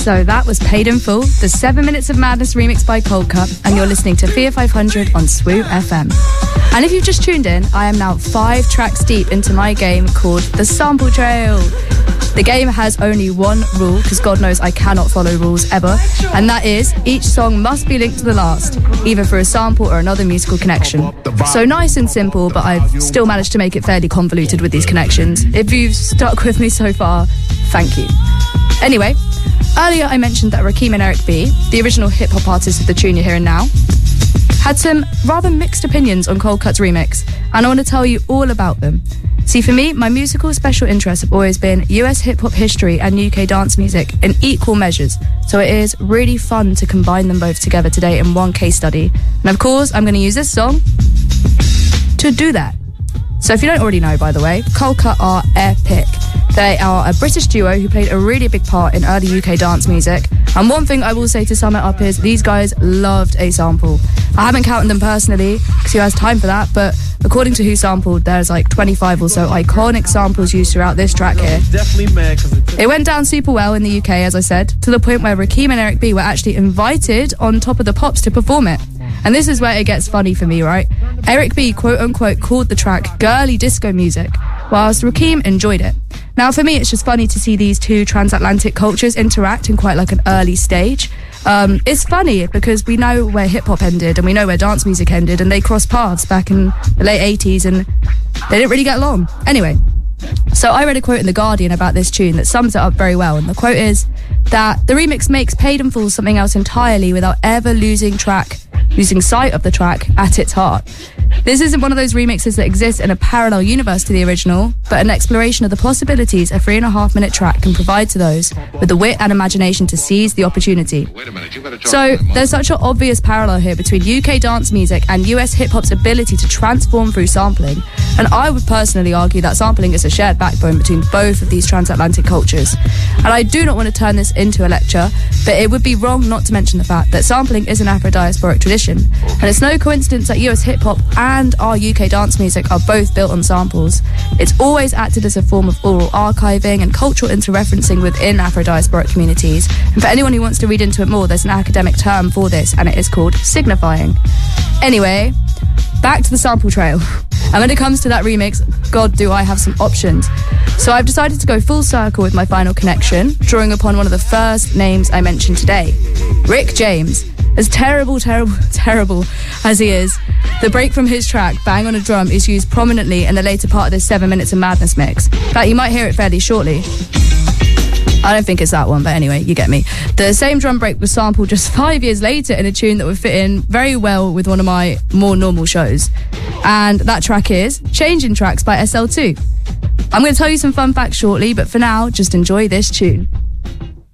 So that was Paid in Full, the 7 Minutes of Madness remix by Coldcut, and you're listening to Fear 500 on Swoop FM. And if you've just tuned in, I am now 5 tracks deep into my game called The Sample Trail. The game has only one rule, because God knows I cannot follow rules ever, and that is each song must be linked to the last, either through a sample or another musical connection. So nice and simple, but I've still managed to make it fairly convoluted with these connections. If you've stuck with me so far, thank you. Anyway, earlier I mentioned that Rakim and Eric B, the original hip-hop artists of the tune you're hearing now, had some rather mixed opinions on Coldcut's remix, and I want to tell you all about them. See, for me, my musical special interests have always been US hip-hop history and UK dance music in equal measures, so it is really fun to combine them both together today in one case study. And of course, I'm going to use this song to do that. So if you don't already know, by the way, Coldcut are epic. They are a British duo who played a really big part in early UK dance music. And one thing I will say to sum it up is these guys loved a sample. I haven't counted them personally, because who has time for that, but according to Who Sampled, there's like 25 or so iconic samples used throughout this track here. It went down super well in the UK, as I said, to the point where Rakim and Eric B were actually invited on Top of the Pops to perform it. And this is where it gets funny for me, right? Eric B, quote-unquote, called the track girly disco music, whilst Rakim enjoyed it. Now, for me, it's just funny to see these two transatlantic cultures interact in quite like an early stage. It's funny because we know where hip-hop ended and we know where dance music ended, and they crossed paths back in the late 80s and they didn't really get along. Anyway, so I read a quote in The Guardian about this tune that sums it up very well, and the quote is that the remix makes Paid in Full something else entirely without ever losing sight of the track at its heart. This isn't one of those remixes that exists in a parallel universe to the original, but an exploration of the possibilities a 3.5-minute track can provide to those with the wit and imagination to seize the opportunity. So there's such an obvious parallel here between UK dance music and US hip-hop's ability to transform through sampling, and I would personally argue that sampling is a shared backbone between both of these transatlantic cultures. And I do not want to turn this into a lecture, but it would be wrong not to mention the fact that sampling is an Afro-diasporic tradition, and it's no coincidence that US hip-hop and our UK dance music are both built on samples. It's always acted as a form of oral archiving and cultural interreferencing within Afro-diasporic communities. And for anyone who wants to read into it more, there's an academic term for this, and it is called signifying. Anyway, back to the sample trail. And when it comes to that remix, God, do I have some options. So I've decided to go full circle with my final connection, drawing upon one of the first names I mentioned today, Rick James. As terrible as he is, the break from his track, Bang on a Drum, is used prominently in the later part of this 7 Minutes of Madness mix. In fact, you might hear it fairly shortly. I don't think it's that one, but anyway, you get me. The same drum break was sampled just 5 years later in a tune that would fit in very well with one of my more normal shows. And that track is Changing Tracks by SL2. I'm going to tell you some fun facts shortly, but for now, just enjoy this tune.